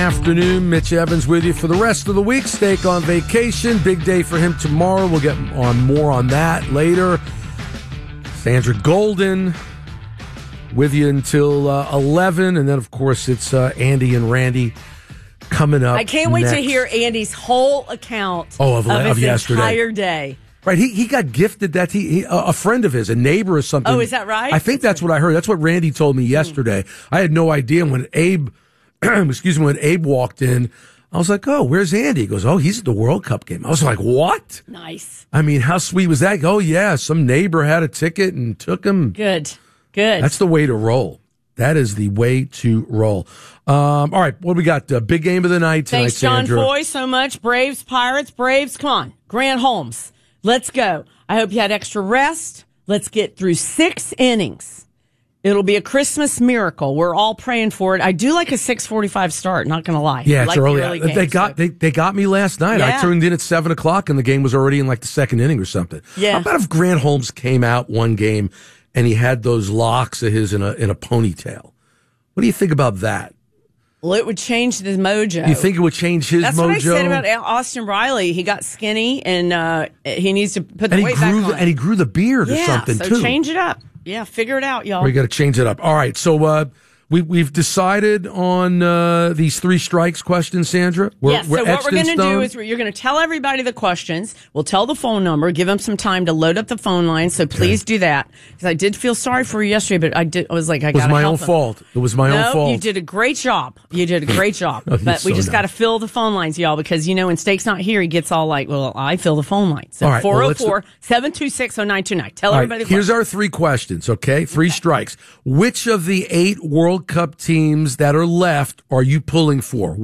afternoon. Mitch Evans with you for the rest of the week. Steak on vacation. Big day for him tomorrow. We'll get on more on that later. Sandra Golden with you until 11. And then, of course, it's Andy and Randy coming up. I can't wait next. to hear Andy's whole account of his yesterday. entire day. Right, he got gifted that a friend of his, a neighbor or something. Oh, is that right? I think that's what I heard. That's what Randy told me yesterday. I had no idea when Abe, when Abe walked in. I was like, "Oh, where's Andy?" He goes, "Oh, he's at the World Cup game." I was like, "What?" Nice. I mean, how sweet was that? Oh, yeah, some neighbor had a ticket and took him. Good. That's the way to roll. That is the way to roll. All right, what do we got? Big game of the night tonight, Thanks, John Sandra. Foy, so much. Braves, Pirates, Braves. Come on, Grant Holmes. Let's go. I hope you had extra rest. Let's get through 6 innings. It'll be a Christmas miracle. We're all praying for it. I do like a 6:45 start, not going to lie. Yeah, it's like early. Games, they got me last night. Yeah. I tuned in at 7 o'clock and the game was already in like the second inning or something. Yeah. How about if Grant Holmes came out one game and he had those locks of his in a ponytail? What do you think about that? Well, it would change the mojo. You think it would change his That's mojo? what I said about Austin Riley. He got skinny, and he needs to put the weight back on. And he grew the beard or something, so too. change it up. Yeah, figure it out, y'all. We got to change it up. All right, so we've decided on these 3 strikes questions, Sandra. So what we're going to do is you're going to tell everybody the questions. We'll tell the phone number, give them some time to load up the phone line. So please do that, because I did feel sorry for you yesterday, but I was like, I got to help It was my own him. fault. It was my own fault. You did a great job. Oh, But we just got to fill the phone lines, y'all, because, when Steak's not here, he gets all like, well, I fill the phone lines. So All right, 404-726-0929. Tell everybody the Here's questions. our 3 questions, okay? 3 strikes. Which of the 8 World Cup teams that are left are you pulling for?